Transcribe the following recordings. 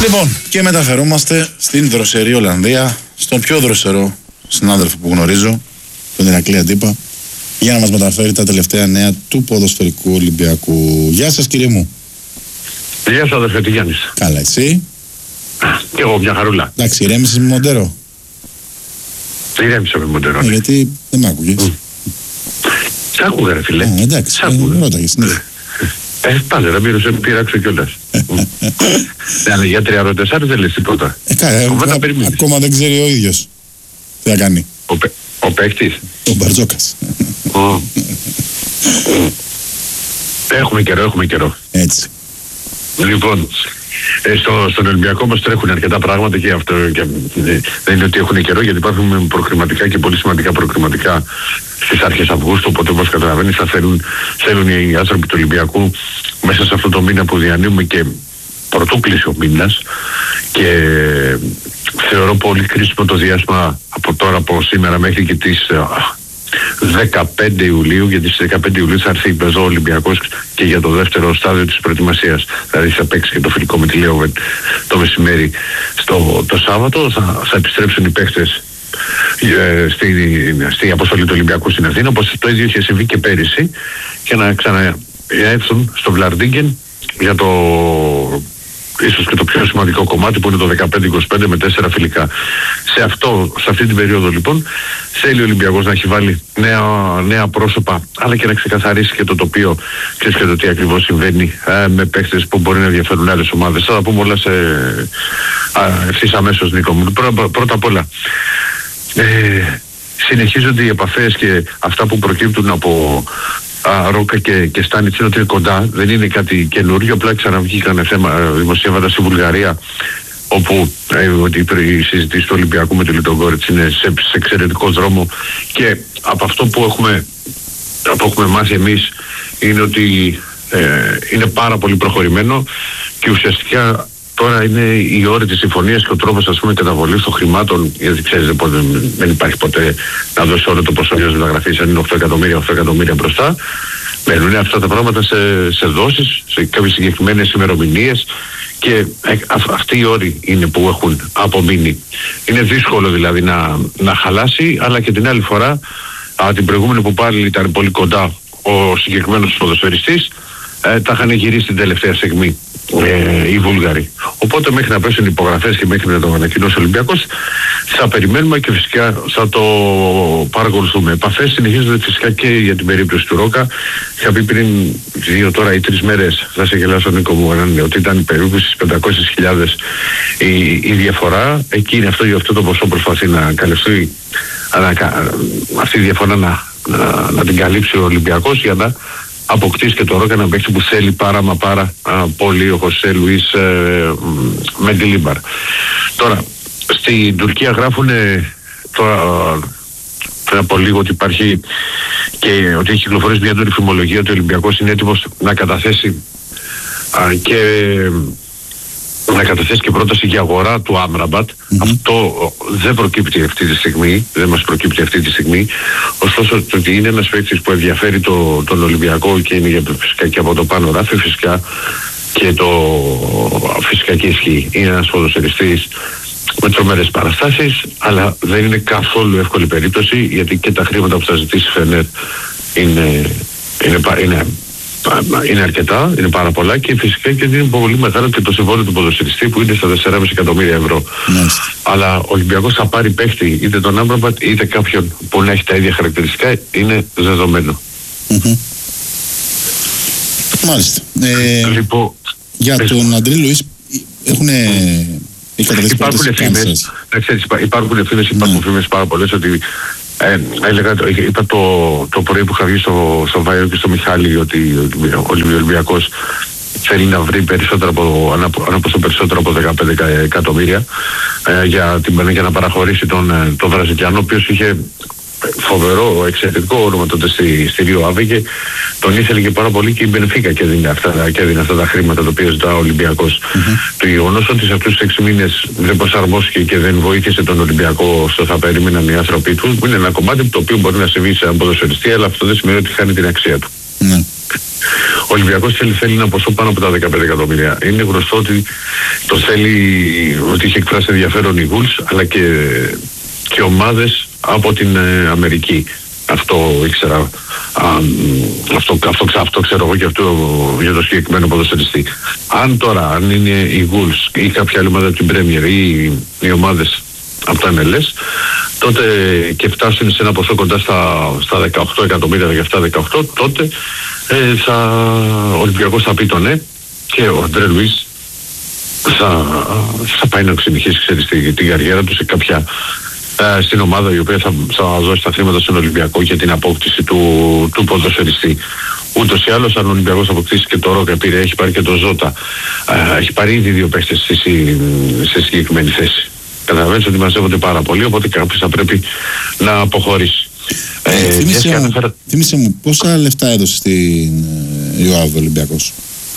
Λοιπόν, και μεταφερόμαστε στην δροσερή Ολλανδία, στον πιο δροσερό συνάδελφο που γνωρίζω, τον Ηρακλή Αντίπα, για να μας μεταφέρει τα τελευταία νέα του ποδοσφαιρικού Ολυμπιακού. Γεια σας, κύριε μου. Γεια σας, αδερφέ, τι Γιάννης. Καλά, εσύ? Και εγώ μια χαρούλα. Εντάξει, ηρέμησες με Μοντέρο? Ηρέμησα με Μοντέρο. Γιατί δεν μ' άκουγες. Σ' άκουγα, ρε φίλε. Εντάξει, ρώταγες, ναι. Πάλι, να μην πειράξω κιόλας. Αλλά για 3-4 δεν λες τίποτα. Ακόμα δεν ξέρει ο ίδιος τι θα κάνει. Ο παίκτης. Ο Μπαρτζόκας. Έχουμε καιρό. Έτσι. Λοιπόν, στον Ολυμπιακό μας τρέχουν αρκετά πράγματα και αυτό και δεν είναι ότι έχουν καιρό, γιατί υπάρχουν προκριματικά και πολύ σημαντικά προκριματικά στις αρχές Αυγούστου, οπότε όπως καταλαβαίνεις θα θέλουν οι άνθρωποι του Ολυμπιακού μέσα σε αυτό το μήνα που διανύουμε και πρωτού κλείσει ο μήνας, και θεωρώ πολύ κρίσιμο το διάστημα από τώρα, από σήμερα μέχρι και τις 15 Ιουλίου, γιατί στις 15 Ιουλίου θα έρθει εδώ ο Ολυμπιακός και για το δεύτερο στάδιο της προετοιμασίας. Δηλαδή θα παίξει και το φιλικό με τη Λέοβεν το μεσημέρι. Το Σάββατο θα επιστρέψουν οι παίχτες στη αποστολή του Ολυμπιακού στην Αθήνα, όπως το ίδιο είχε συμβεί και πέρυσι, και να ξαναέρθουν στο Βλαρντίγκεν για το ίσως και το πιο σημαντικό κομμάτι, που είναι το 15-25 με 4 φιλικά. Σε αυτή την περίοδο λοιπόν θέλει ο Ολυμπιακός να έχει βάλει νέα πρόσωπα, αλλά και να ξεκαθαρίσει και το τοπίο, ξέρεις, και το τι ακριβώς συμβαίνει με παίχτες που μπορεί να ενδιαφέρουν άλλες ομάδες. Θα τα πούμε όλα ευθύς αμέσως, Νίκο μου. Πρώτα απ' όλα, συνεχίζονται οι επαφές και αυτά που προκύπτουν από Ρόκα και Στάνιτς είναι ότι είναι κοντά, δεν είναι κάτι καινούριο, απλά ξαναβγήκαν δημοσιεύματα στη Βουλγαρία, όπου οι συζητήσεις του Ολυμπιακού με τον Λιτογκόρετς είναι σε εξαιρετικό δρόμο, και από αυτό που έχουμε μάθει εμείς είναι ότι είναι πάρα πολύ προχωρημένο, και ουσιαστικά τώρα είναι η ώρα της συμφωνίας και ο τρόπος, ας πούμε, καταβολής των χρημάτων, γιατί ξέρεις, δεν υπάρχει ποτέ να δώσει όλο το ποσό μιας μεταγραφής, αν είναι 8 εκατομμύρια μπροστά. Μένουν αυτά τα πράγματα σε δόσεις, σε κάποιες συγκεκριμένες ημερομηνίες, και αυτοί οι όροι είναι που έχουν απομείνει. Είναι δύσκολο δηλαδή να χαλάσει, αλλά και την άλλη φορά, την προηγούμενη που πάλι ήταν πολύ κοντά ο συγκεκριμένος ποδοσφαιριστής, τα είχαν γυρίσει την τελευταία στιγμή οι Βούλγαροι. Οπότε μέχρι να πέσουν υπογραφές και μέχρι να το ανακοινώσει ο Ολυμπιακός θα περιμένουμε, και φυσικά θα το παρακολουθούμε. Επαφές συνεχίζονται φυσικά και για την περίπτωση του Ρόκα. Είχα πει πριν 2 τώρα ή 3 μέρες, θα σε γελάσω, Νίκο μου, ότι ήταν περίπου στις 500.000 η διαφορά. Εκεί είναι αυτό το ποσό προσπαθεί να καλυφθεί, αυτή η διαφορά να την καλύψει ο Ολυμπιακός, για να αποκτήσει και το Ρόκα, ένα παίκτη που θέλει πάρα πολύ ο Χωσέ Λουίς Μεντιλίμπαρ. Τώρα, στην Τουρκία γράφουν τώρα πριν από λίγο ότι υπάρχει και ότι έχει κυκλοφορήσει μια έντονη φημολογία ότι ο Ολυμπιακός είναι έτοιμος να καταθέσει και πρόταση για αγορά του Άμραμπατ. Αυτό δεν προκύπτει αυτή τη στιγμή, δεν μας προκύπτει αυτή τη στιγμή. Ωστόσο, το ότι είναι ένας παίκτης που ενδιαφέρει τον Ολυμπιακό και είναι φυσικά και από το πάνω ράφι, φυσικά και ισχύει. Είναι ένας ποδοσφαιριστής με τρομερές παραστάσεις, αλλά δεν είναι καθόλου εύκολη περίπτωση, γιατί και τα χρήματα που θα ζητήσει η Φενέρ είναι αρκετά, είναι πάρα πολλά, και φυσικά και είναι πολύ μεγάλο και το συμβόλαιο του ποδοσφαιριστή που είναι στα 4,5 εκατομμύρια ευρώ. Αλλά ο Ολυμπιακός θα πάρει παίχτη, είτε τον Άμραμπατ είτε κάποιον που να έχει τα ίδια χαρακτηριστικά, είναι δεδομένο. Μάλιστα. Λοιπόν, για τον Αντρί Λουίς υπάρχουν φήμες πάρα πολλές, ότι είπα το πρωί που είχα βγει στο Βάιο και στο Μιχάλη, ότι ο Ολυμπιακός θέλει να βρει περισσότερο από 15 εκατομμύρια για να παραχωρήσει τον Βραζιλιάνο, ο οποίος είχε φοβερό, εξαιρετικό όνομα τότε στη Ρίο Άβε, και τον ήθελε και πάρα πολύ και η Μπενφίκα, και έδινε αυτά τα χρήματα τα οποία ζητά ο Ολυμπιακός. Το γεγονός ότι σε αυτούς τους 6 μήνες δεν προσαρμόστηκε και δεν βοήθησε τον Ολυμπιακό στο θα περίμεναν οι άνθρωποι του, είναι ένα κομμάτι το οποίο μπορεί να συμβεί σε έναν ποδοσφαιριστή, αλλά αυτό δεν σημαίνει ότι χάνει την αξία του. Ο Ολυμπιακός θέλει ένα ποσό πάνω από τα 15 εκατομμύρια. Είναι γνωστό ότι το θέλει, ότι είχε εκφράσει ενδιαφέρον οι Wolves, αλλά και ομάδες από την Αμερική. Αυτό ήξερα, αυτό ξέρω εγώ και αυτό για το συγκεκριμένο ποδοσφαιριστή. Αν είναι οι Wolves ή κάποια άλλη ομάδα από την Premier ή οι ομάδες από το MLS, τότε και φτάσουν σε ένα ποσό κοντά στα 18 εκατομμύρια, 17-18, τότε ο Ολυμπιακός θα πει το ναι και ο Αντρέ Λουίς θα πάει να συνεχίσει την καριέρα του σε κάποια στην ομάδα η οποία θα δώσει τα χρήματα στον Ολυμπιακό για την απόκτηση του ποδοσφαιριστή. Ούτως ή άλλως, αν ο Ολυμπιακός αποκτήσει και το Ρόκα, έχει πάρει και το Ζώτα, έχει πάρει ήδη 2 παίχτες στη συγκεκριμένη θέση. Καταλαβαίνεις ότι μαζεύονται πάρα πολύ, οπότε κάποιος θα πρέπει να αποχωρήσει. Θύμισε μου, πόσα λεφτά έδωσε στην ΙΟΑΒ ο Ολυμπιακός?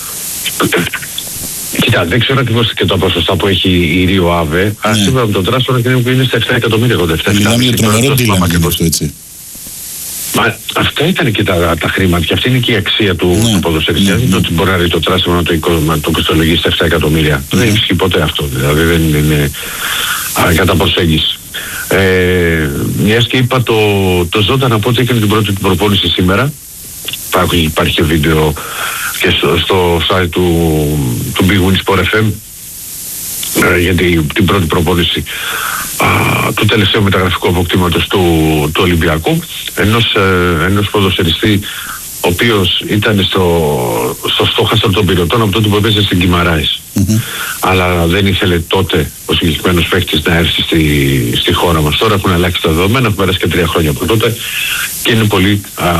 Κοίτα, δεν ξέρω ακριβώς και τα ποσοστά που έχει η Ρίο Άβε. Ας είπαμε τον τράστορα και είναι στα 7 εκατομμύρια. Μιλάμε για τρομερό ντύλαμα και αυτό, έτσι. Μα αυτά ήταν και τα χρήματα και αυτή είναι και η αξία του ποδοσφαιριστή. Δεν είναι ότι μπορεί να ρίξει το τράστορα να το κοστολογήσει στα 7 εκατομμύρια. Δεν ισχύει ποτέ αυτό. Δηλαδή δεν είναι κατά προσέγγιση. Μιας και είπα το Ζώτα, να πω ότι έκανε την πρώτη του προπόνηση σήμερα. Υπάρχει βίντεο και στο site του Big Win Sport FM γιατί την πρώτη προπόνηση του τελευταίου μεταγραφικού αποκτήματος του Ολυμπιακού, ενός ποδοσφαιριστή ο οποίος ήταν στο στόχαστρο των πυρωτών από τότε που έπαιζε στην Κιμαράης. Αλλά δεν ήθελε τότε ο συγκεκριμένος παίκτης να έρθει στη χώρα μας. Τώρα έχουν αλλάξει τα δεδομένα, έχουν περάσει και 3 χρόνια από τότε και είναι πολύ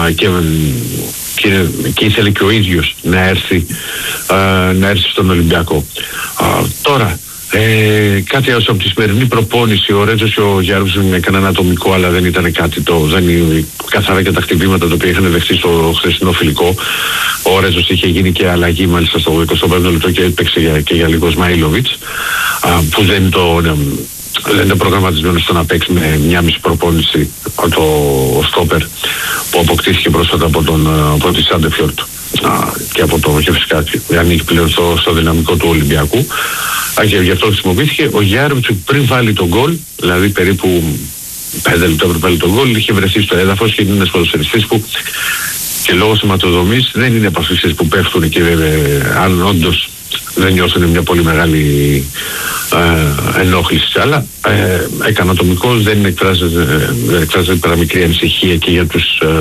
και ήθελε και ο ίδιος να έρθει στον Ολυμπιακό. Τώρα κάτι else από τη σημερινή προπόνηση, ο Ρέτζος και ο Γιάρβης έκαναν ατομικό, αλλά δεν ήταν κάτι δεν είναι καθαρά για τα χτυπήματα τα οποία είχαν δεχτεί στο χθεσινό φιλικό. Ο Ρέτζος είχε γίνει και αλλαγή μάλιστα στο 25ο λεπτό και έπαιξε και για λίγο Σμαΐλοβιτς, που δεν είναι προγραμματισμένο στο να παίξει με μια μισή προπόνηση το στόπερ που αποκτήθηκε πρόσφατα από τη Σάντεφιορτ και από το φυσικά ανήκει πλέον στο δυναμικό του Ολυμπιακού, και γι' αυτό χρησιμοποιήθηκε. Ο Γιάρβιτς πριν βάλει τον γκολ, δηλαδή περίπου 5 λεπτά πριν βάλει τον γκολ, είχε βρεθεί στο έδαφος και είναι ένας ποδοσφαιριστής που και λόγω σωματοδομής δεν είναι πασφιστές που πέφτουν και αν όντως δεν νιώθουν μια πολύ μεγάλη ενόχληση, αλλά εκανατομικός δεν εκφράζεται παραμικρή ανησυχία και για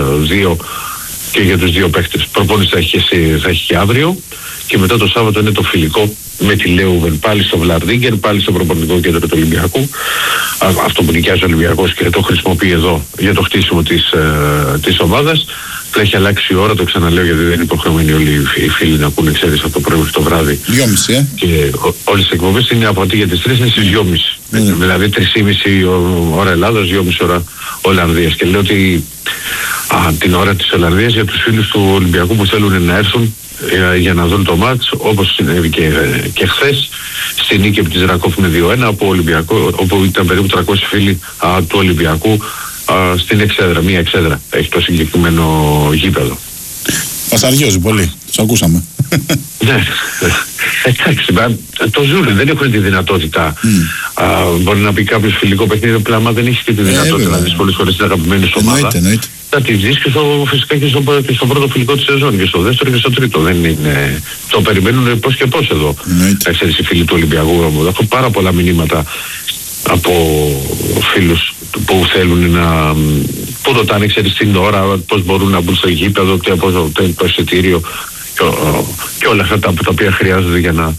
τους δύο παίκτες. Προπόνηση θα έχει και αύριο και μετά το Σάββατο είναι το φιλικό με τη Λέουβεν, πάλι στο Βλαρδίγκεν, πάλι στο προπονητικό κέντρο του Ολυμπιακού. Αυτό που νοικιάζει ο Ολυμπιακός και το χρησιμοποιεί εδώ για το χτίσιμο της ομάδας. Θα έχει αλλάξει η ώρα, το ξαναλέω, γιατί δεν είναι υποχρεωμένοι όλοι οι φίλοι να ακούνε, ξέρεις, από το πρωί μέχρι το βράδυ. 2.30, Και όλες οι εκπομπές είναι από αντί για τις 3 είναι στις 2.30. Δηλαδή 3.30 ώρα Ελλάδας, 2.30 ώρα Ολλανδίας. Και λέω ότι την ώρα της Ολλανδίας για τους φίλους του Ολυμπιακού που θέλουν να έρθουν για να δουν το μάτς, όπως συνέβη και χθες στη νίκη από τη Ζρακόφ με 2-1 όπου ήταν περίπου 300 φίλοι του Ολυμπιακού στην εξέδρα, μία εξέδρα έχει το συγκεκριμένο γήπεδο. Πασαριώζει πολύ, τους ακούσαμε. Ναι, εντάξει, το ζουν, δεν έχουν τη δυνατότητα. Μπορεί να πει κάποιος φιλικό παιχνίδι, πλάμα δεν έχει και τη δυνατότητα να δεις πολλές φορές την αγαπημένη σου ομάδα. Θα τη δεις και φυσικά και στο πρώτο φιλικό της σεζόν και στο δεύτερο και στο τρίτο. Δεν είναι, το περιμένουν πώς και πώς εδώ. Ξέρεις, οι φίλοι του Ολυμπιακού, έχω πάρα πολλά μηνύματα από φίλους που θέλουν που ρωτάνε, ξέρεις, την ώρα, πώς μπορούν να μπουν στο γήπεδο, το εισιτήριο και όλα αυτά τα οποία χρειάζονται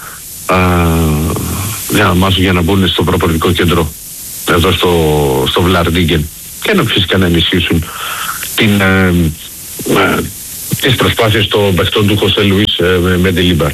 για να μπουν στο προπονητικό κέντρο εδώ στο Βλαρντίγκεν και να φυσικά να ενισχύσουν τις προσπάθειες των παιχτών του Χωσέ Λουίς Μεντελίμπαρ.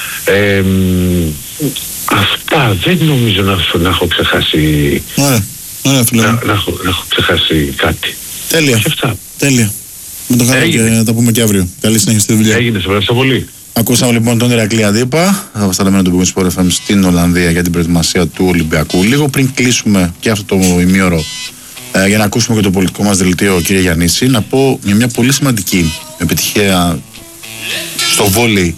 Αυτά δεν νομίζω να έχω ξεχάσει. Ωραία, φίλε. Να έχω ξεχάσει κάτι. Τέλεια. Με το χαρά και τα πούμε και αύριο. Καλή συνέχεια στη δουλειά. Έγινε, σε ευχαριστώ πολύ. Ακούσαμε λοιπόν τον Ηρακλή Αντίπα, αποσταλμένο του Big Win Sport FM στην Ολλανδία για την προετοιμασία του Ολυμπιακού. Λίγο πριν κλείσουμε και αυτό το ημίωρο για να ακούσουμε και το πολιτικό μας δελτίο, κύριε Γιαννίση, να πω για μια πολύ σημαντική επιτυχία στο βόλεϊ,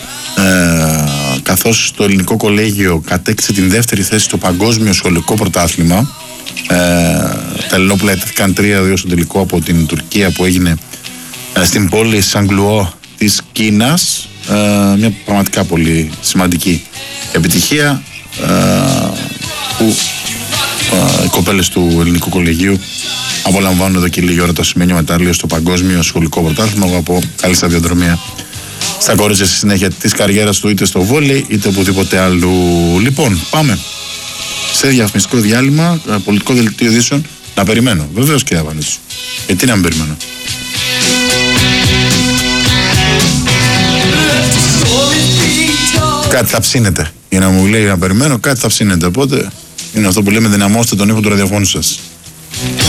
καθώς το ελληνικό κολέγιο κατέκτησε την δεύτερη θέση στο παγκόσμιο σχολικό πρωτάθλημα. Τα Ελληνόπουλα έτεθηκαν 3-2 στο τελικό από την Τουρκία που έγινε στην πόλη Σαγκλουό της Κίνας. Μια πραγματικά πολύ σημαντική επιτυχία που οι κοπέλες του ελληνικού κολεγίου απολαμβάνουν εδώ και λίγη ώρα το σημαίνιο μετάλλιο στο παγκόσμιο σχολικό πρωτάθλημα. Εγώ από καλή σταδιοδρομία στα κορίτσια στη συνέχεια της καριέρας του, είτε στο βόλεϊ είτε οπουδήποτε αλλού. Λοιπόν, πάμε σε διαφημιστικό διάλειμμα, πολιτικό δελτίο ειδήσεων. Να περιμένω, βεβαίως και Αβανίσου. Γιατί να μην περιμένω. Κάτι θα ψήνεται. Για να μου λέει να περιμένω, κάτι θα ψήνεται. Οπότε είναι αυτό που λέμε, δυναμώστε τον ήχο του ραδιοφώνου σας.